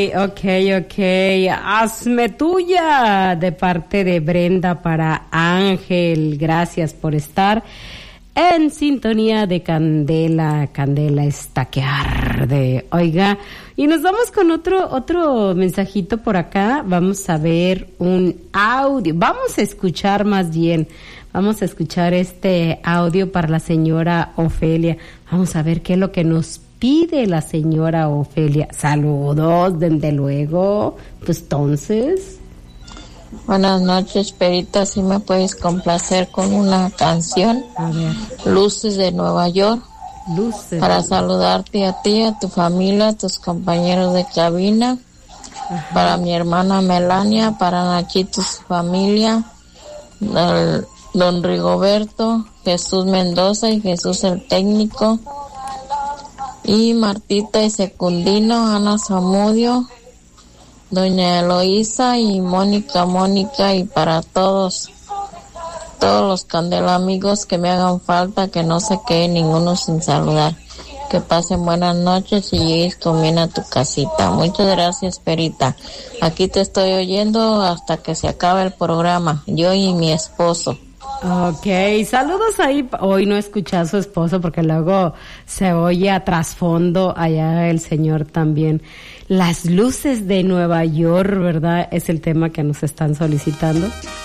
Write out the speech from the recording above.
Ok, hazme tuya de parte de Brenda para Ángel. Gracias por estar en sintonía de Candela. Candela está que arde. Oiga, y nos vamos con otro mensajito por acá. Vamos a ver un audio. Vamos a escuchar este audio para la señora Ofelia. Vamos a ver qué es lo que nos pide la señora Ofelia. Saludos, desde luego. Pues entonces. Buenas noches, Perita. Si me puedes complacer con una canción. A ver. Luces de Nueva York. Luces. Para saludarte a ti, a tu familia, a tus compañeros de cabina. Ajá. Para mi hermana Melania, para Nachito, su familia. Don Rigoberto, Jesús Mendoza y Jesús el técnico. Y Martita y Secundino, Ana Zamudio, doña Eloísa y Mónica, y para todos los Candela amigos que me hagan falta, que no se quede ninguno sin saludar. Que pasen buenas noches y llegues con bien a tu casita. Muchas gracias, Perita. Aquí te estoy oyendo hasta que se acabe el programa, yo y mi esposo. Ok, saludos ahí. Hoy no escuché a su esposo porque luego se oye a trasfondo allá el señor también. Las luces de Nueva York, ¿verdad? Es el tema que nos están solicitando.